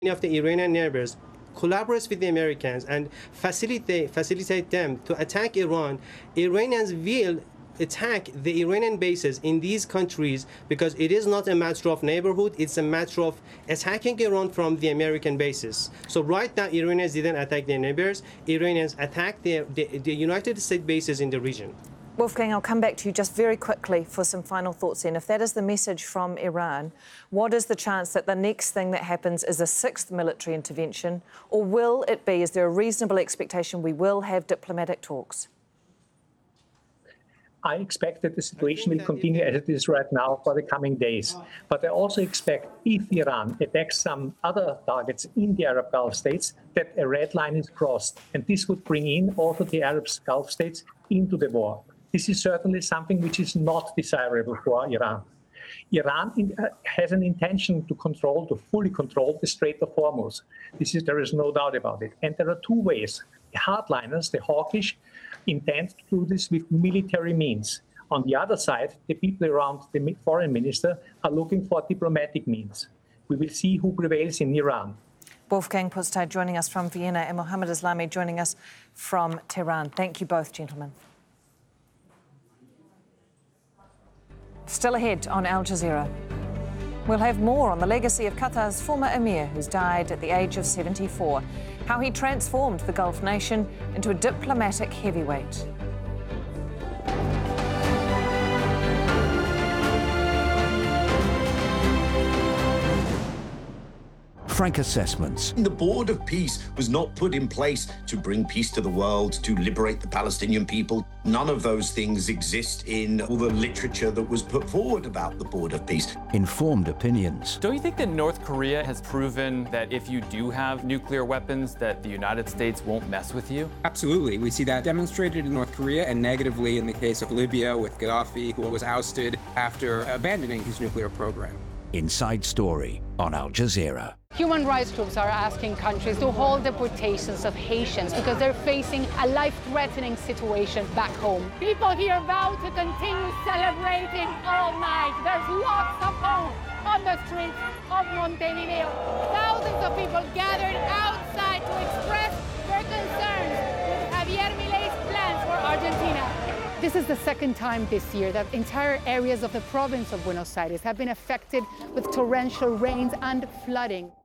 Many of the Iranian neighbors collaborates with the Americans and facilitate them to attack Iran. Iranians will attack the Iranian bases in these countries because it is not a matter of neighborhood, it's a matter of attacking Iran from the American bases. So right now, Iranians didn't attack their neighbors. Iranians attacked the United States bases in the region. Wolfgang, I'll come back to you just very quickly for some final thoughts then. If that is the message from Iran, what is the chance that the next thing that happens is a sixth military intervention? Or will it be, is there a reasonable expectation we will have diplomatic talks? I expect that the situation will continue as it is right now for the coming days. But I also expect if Iran attacks some other targets in the Arab Gulf states, that a red line is crossed. And this would bring in also the Arab Gulf states into the war. This is certainly something which is not desirable for Iran. Iran has an intention to fully control the Strait of Hormuz. There is no doubt about it. And there are two ways. The hardliners, the hawkish, intend to do this with military means. On the other side, the people around the foreign minister are looking for diplomatic means. We will see who prevails in Iran. Wolfgang Pusztai joining us from Vienna and Mohammad Islami joining us from Tehran. Thank you both, gentlemen. Still ahead on Al Jazeera. We'll have more on the legacy of Qatar's former emir, who's died at the age of 74, how he transformed the Gulf nation into a diplomatic heavyweight. Frank Assessments. The Board of Peace was not put in place to bring peace to the world, to liberate the Palestinian people. None of those things exist in all the literature that was put forward about the Board of Peace. Informed opinions. Don't you think that North Korea has proven that if you do have nuclear weapons, that the United States won't mess with you? Absolutely. We see that demonstrated in North Korea and negatively in the case of Libya with Gaddafi, who was ousted after abandoning his nuclear program. Inside Story on Al Jazeera. Human rights groups are asking countries to hold deportations of Haitians because they're facing a life-threatening situation back home. People here vow to continue celebrating all night. There's lots of hope on the streets of Montevideo. Thousands of people gathered outside to express their concerns with Javier Milei's plans for Argentina. This is the second time this year that entire areas of the province of Buenos Aires have been affected with torrential rains and flooding.